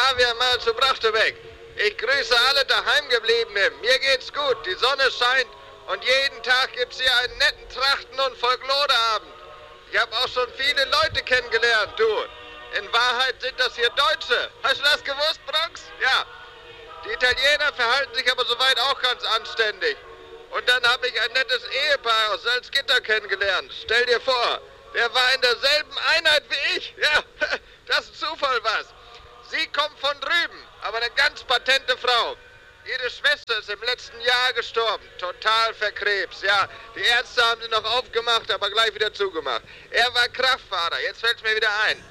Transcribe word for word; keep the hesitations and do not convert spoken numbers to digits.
Xavier mal zu Brachtebeck. Ich grüße alle Daheimgebliebenen. Mir geht's gut, die Sonne scheint und jeden Tag gibt's hier einen netten Trachten- und Folkloreabend. Ich habe auch schon viele Leute kennengelernt, du. In Wahrheit sind das hier Deutsche. Hast du das gewusst, Bronx? Ja. Die Italiener verhalten sich aber soweit auch ganz anständig. Und dann habe ich ein nettes Ehepaar aus Salzgitter kennengelernt. Stell dir vor, der war in derselben Einheit wie ich. Ja, das ist Zufall was. Sie kommt von drüben, aber eine ganz patente Frau. Ihre Schwester ist im letzten Jahr gestorben. Total verkrebs. Ja, die Ärzte haben sie noch aufgemacht, aber gleich wieder zugemacht. Er war Kraftfahrer. Jetzt fällt es mir wieder ein.